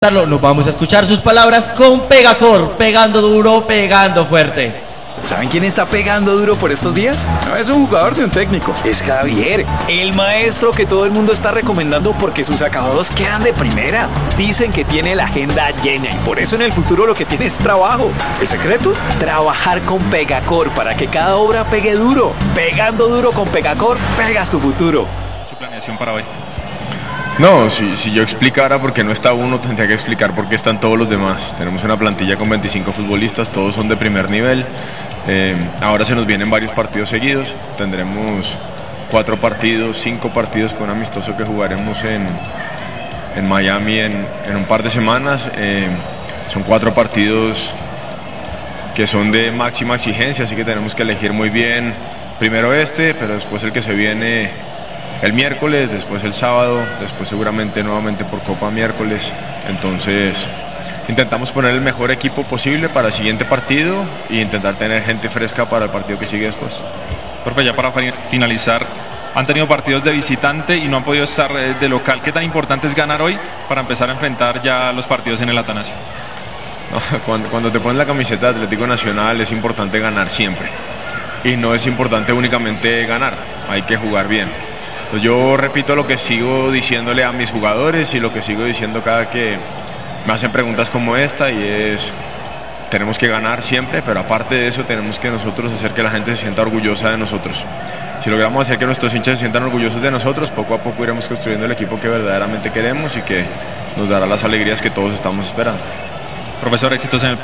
Nos vamos a escuchar sus palabras con Pegacor, pegando duro, pegando fuerte. ¿Saben quién está pegando duro por estos días? No es un jugador de un técnico, es Javier, el maestro que todo el mundo está recomendando porque sus acabados quedan de primera. Dicen que tiene la agenda llena y por eso en el futuro lo que tiene es trabajo. ¿El secreto? Trabajar con Pegacor para que cada obra pegue duro. Pegando duro con Pegacor, pegas tu futuro. ¿Su planeación para hoy? No, si yo explicara por qué no está uno, tendría que explicar por qué están todos los demás. Tenemos una plantilla con 25 futbolistas, todos son de primer nivel. Ahora se nos vienen varios partidos seguidos. Tendremos 4 partidos, 5 partidos con un amistoso que jugaremos en Miami en un par de semanas. Son 4 partidos que son de máxima exigencia, así que tenemos que elegir muy bien. Primero pero después el que se viene el miércoles, después el sábado, después seguramente nuevamente por Copa miércoles. Entonces intentamos poner el mejor equipo posible para el siguiente partido e intentar tener gente fresca para el partido que sigue después. Profe, ya para finalizar, han tenido partidos de visitante y no han podido estar de local. ¿Qué tan importante es ganar hoy para empezar a enfrentar ya los partidos en el Atanasio? No, cuando te pones la camiseta de Atlético Nacional es importante ganar siempre. Y no es importante únicamente ganar, hay que jugar bien. Yo repito lo que sigo diciéndole a mis jugadores y lo que sigo diciendo cada que me hacen preguntas como esta, y es: tenemos que ganar siempre, pero aparte de eso tenemos que nosotros hacer que la gente se sienta orgullosa de nosotros. Si logramos hacer que nuestros hinchas se sientan orgullosos de nosotros, poco a poco iremos construyendo el equipo que verdaderamente queremos y que nos dará las alegrías que todos estamos esperando. Profesor, éxitos en el...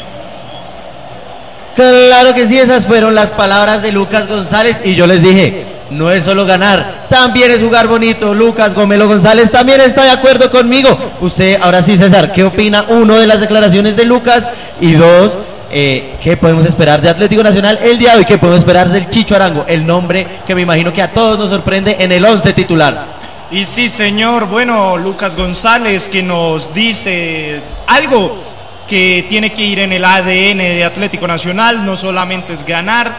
Claro que sí, esas fueron las palabras de Lucas González, y yo les dije, no es solo ganar, también es jugar bonito. Lucas Gomelo González también está de acuerdo conmigo. Usted, ahora sí, César, ¿qué opina? 1, de las declaraciones de Lucas, y 2, ¿qué podemos esperar de Atlético Nacional el día de hoy? ¿Qué podemos esperar del Chicho Arango? El nombre que me imagino que a todos nos sorprende en el 11 titular. Y sí, señor, bueno, Lucas González, que nos dice algo que tiene que ir en el ADN de Atlético Nacional. No solamente es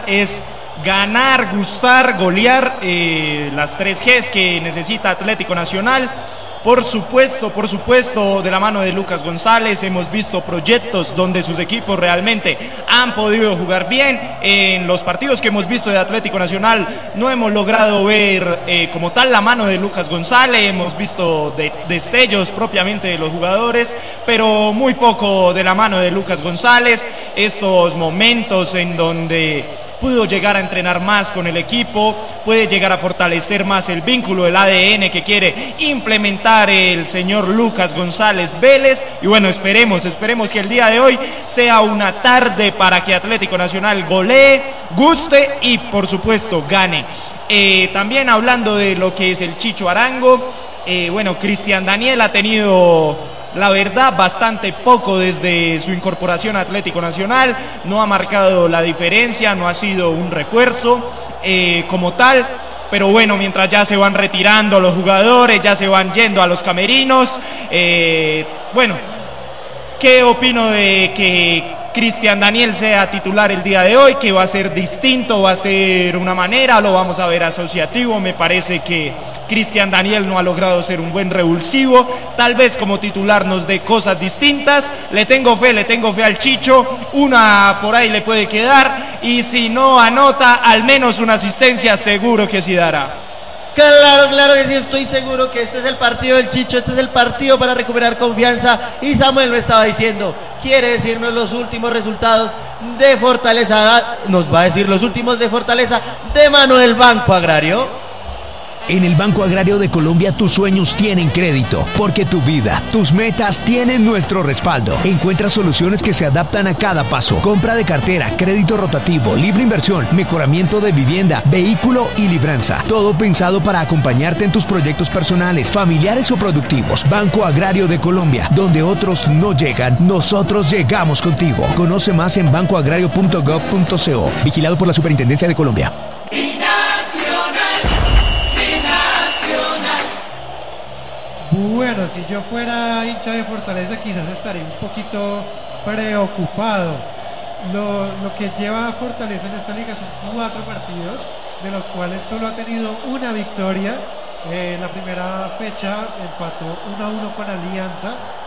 ganar, gustar, golear, las 3 Gs que necesita Atlético Nacional. Por supuesto, de la mano de Lucas González hemos visto proyectos donde sus equipos realmente han podido jugar bien. En los partidos que hemos visto de Atlético Nacional no hemos logrado ver como tal la mano de Lucas González. Hemos visto destellos propiamente de los jugadores, pero muy poco de la mano de Lucas González. Estos momentos en donde pudo llegar a entrenar más con el equipo, puede llegar a fortalecer más el vínculo, el ADN que quiere implementar el señor Lucas González Vélez. Y bueno, esperemos que el día de hoy sea una tarde para que Atlético Nacional golee, guste y por supuesto gane. También hablando de lo que es el Chicho Arango, bueno, Cristian Daniel ha tenido, la verdad, bastante poco desde su incorporación a Atlético Nacional. No ha marcado la diferencia, no ha sido un refuerzo como tal. Pero bueno, mientras ya se van retirando los jugadores, ya se van yendo a los camerinos, bueno, ¿qué opino de que Cristian Daniel sea titular el día de hoy? Que va a ser distinto, va a ser una manera, lo vamos a ver asociativo. Me parece que Cristian Daniel no ha logrado ser un buen revulsivo. Tal vez como titular nos dé cosas distintas. Le tengo fe al Chicho. Una por ahí le puede quedar. Y si no anota, al menos una asistencia seguro que sí dará. Claro que sí, estoy seguro que este es el partido del Chicho, este es el partido para recuperar confianza. Y Samuel lo estaba diciendo, quiere decirnos los últimos resultados de Fortaleza, nos va a decir los últimos de Fortaleza de mano del Banco Agrario. En el Banco Agrario de Colombia tus sueños tienen crédito, porque tu vida, tus metas tienen nuestro respaldo. Encuentra soluciones que se adaptan a cada paso. Compra de cartera, crédito rotativo, libre inversión, mejoramiento de vivienda, vehículo y libranza. Todo pensado para acompañarte en tus proyectos personales, familiares o productivos. Banco Agrario de Colombia, donde otros no llegan, nosotros llegamos contigo. Conoce más en bancoagrario.gov.co. Vigilado por la Superintendencia de Colombia. Bueno, si yo fuera hincha de Fortaleza quizás estaría un poquito preocupado. Lo que lleva Fortaleza en esta liga son 4 partidos, de los cuales solo ha tenido una victoria. En la primera fecha empató 1-1 con Alianza